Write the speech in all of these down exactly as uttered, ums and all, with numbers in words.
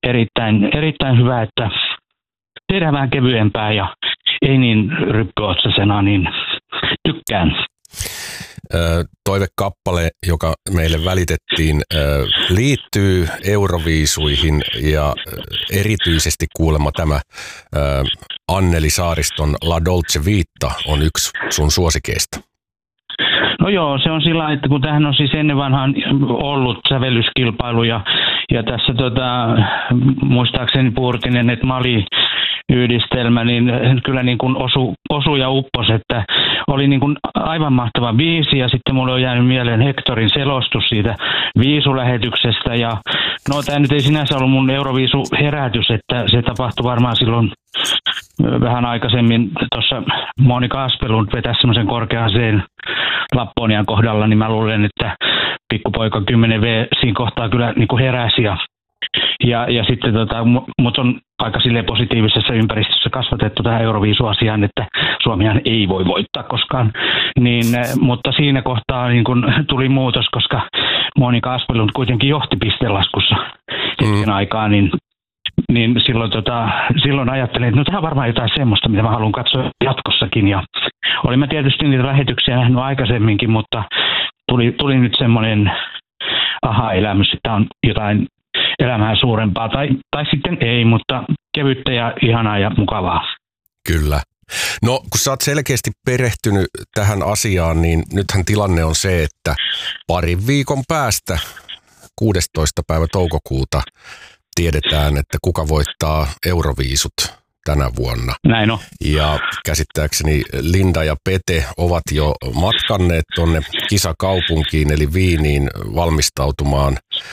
erittäin, erittäin hyvä, että tehdään vähän kevyempää ja ei niin ryppyotsasena, niin tykkään. Toivekappale, joka meille välitettiin, liittyy Euroviisuihin ja erityisesti kuulemma tämä Anneli Saariston La Dolce Vita on yksi sun suosikeista. No joo, se on sillä, että kun tämähän on siis ennen vanhaan ollut sävellyskilpailu ja, ja tässä tota, muistaakseni Puurtinen, että Mali yhdistelmä, niin kyllä niin kuin osu, osu ja uppos, että oli niin kuin aivan mahtava biisi ja sitten mulle on jäänyt mieleen Hectorin selostus siitä viisulähetyksestä ja no tämä nyt ei sinänsä ollut mun Euroviisu-herätys, että se tapahtui varmaan silloin vähän aikaisemmin tuossa Monika Aspelund vetäisi semmoisen korkean seen Lapponian kohdalla, niin mä luulen, että pikkupoika kymmenen vuotta siinä kohtaa kyllä niin kuin heräsi ja Ja, ja sitten tota, mut on aika silleen positiivisessa ympäristössä kasvatettu tähän Euroviisu-asiaan, että Suomihan ei voi voittaa koskaan. Niin, mutta siinä kohtaa niin kun tuli muutos, koska Monika Aspelund kuitenkin johti pistelaskussa hetken mm. aikaa, niin, niin silloin, tota, silloin ajattelin, että no tämä on varmaan jotain semmoista, mitä mä haluan katsoa jatkossakin. Ja olin mä tietysti niitä lähetyksiä nähnyt aikaisemminkin, mutta tuli, tuli nyt semmoinen aha-elämys, että on jotain elämää suurempaa, tai, tai sitten ei, mutta kevyttä ja ihanaa ja mukavaa. Kyllä. No, kun sä oot selkeästi perehtynyt tähän asiaan, niin nythän tilanne on se, että parin viikon päästä, kuudestoista päivä toukokuuta, tiedetään, että kuka voittaa Euroviisut tänä vuonna. Näin on. Ja käsittääkseni Linda ja Pete ovat jo matkanneet tuonne kisakaupunkiin, eli Wieniin valmistautumaan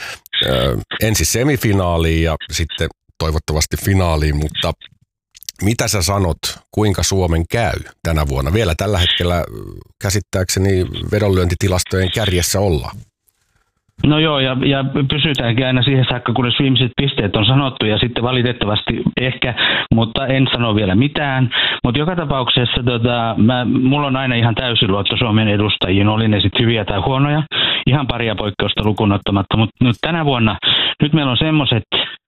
ö, ensin semifinaaliin ja sitten toivottavasti finaaliin, mutta mitä sä sanot, kuinka Suomen käy tänä vuonna? Vielä tällä hetkellä käsittääkseni vedonlyöntitilastojen kärjessä ollaan. No joo, ja, ja pysytäänkin aina siihen saakka, kunnes viimeiset pisteet on sanottu, ja sitten valitettavasti ehkä, mutta en sano vielä mitään. Mutta joka tapauksessa tota, mä, mulla on aina ihan täysin luotto Suomen edustajiin, oli ne sitten hyviä tai huonoja, ihan paria poikkeusta lukuun ottamatta, mutta nyt tänä vuonna, nyt meillä on semmoiset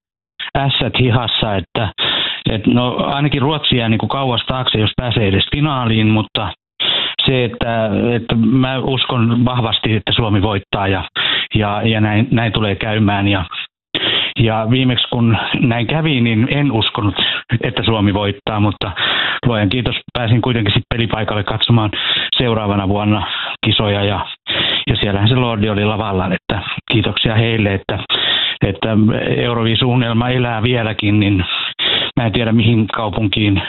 ässät hihassa, että et no, ainakin Ruotsi jää niin kuin kauas taakse, jos pääsee edes finaaliin, mutta se, että, että mä uskon vahvasti, että Suomi voittaa ja, ja, ja näin, näin tulee käymään. Ja, ja viimeksi kun näin kävi, niin en uskonut, että Suomi voittaa, mutta luojan kiitos, pääsin kuitenkin sitten pelipaikalle katsomaan seuraavana vuonna kisoja ja, ja siellähän se Lordi oli lavalla, että kiitoksia heille, että, että Euroviisu-unelma elää vieläkin, niin mä en tiedä mihin kaupunkiin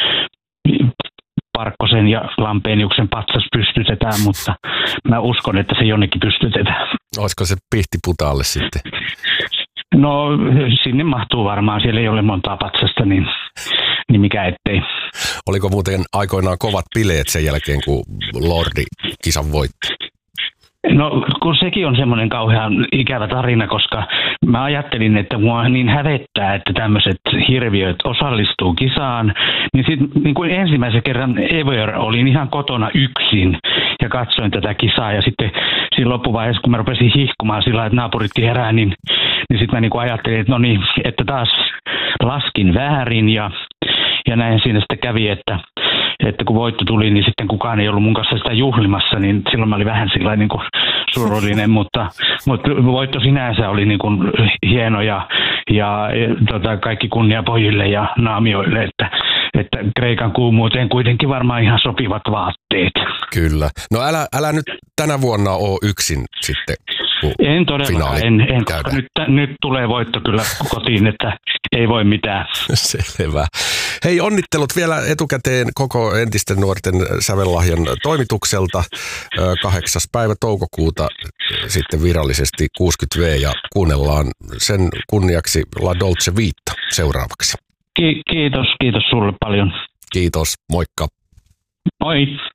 Parkkosen ja Lampeniuksen patsas pystytetään, mutta mä uskon, että se jonnekin pystytetään. Olisiko se Pihtiputaalle sitten? No sinne mahtuu varmaan, siellä ei ole montaa patsasta, niin, niin mikä ettei. Oliko muuten aikoinaan kovat bileet sen jälkeen, kun Lordi kisan voitti? No kun sekin on semmoinen kauhean ikävä tarina, koska mä ajattelin, että mua niin hävettää, että tämmöiset hirviöt osallistuu kisaan, niin sitten niin kuin ensimmäisen kerran ever olin ihan kotona yksin ja katsoin tätä kisaa ja sitten siinä loppuvaiheessa, kun mä rupesin hihkumaan sillä että naapuritkin herää, niin, niin sitten mä niin kuin ajattelin, että no niin, että taas laskin väärin ja, ja näin siinä sitten kävi, että että kun voitto tuli, niin sitten kukaan ei ollut mun kanssa sitä juhlimassa, niin silloin mä olin vähän sillä niin kuin surullinen, mutta, mutta voitto sinänsä oli niin kuin hieno ja, ja tota, kaikki kunnia pojille ja naamioille, että, että Kreikan kuumuuteen kuitenkin varmaan ihan sopivat vaatteet. Kyllä. No älä, älä nyt tänä vuonna ole yksin sitten. En todellakaan, en, en koska nyt, nyt tulee voitto kyllä kotiin, että ei voi mitään. Selvä. Hei, onnittelut vielä etukäteen koko entisten nuorten sävellahjan toimitukselta. kahdeksas päivä toukokuuta sitten virallisesti kuusikymmentä vuotta ja kuunnellaan sen kunniaksi La Dolce Vita seuraavaksi. Ki- kiitos, kiitos sulle paljon. Kiitos, moikka. Moi.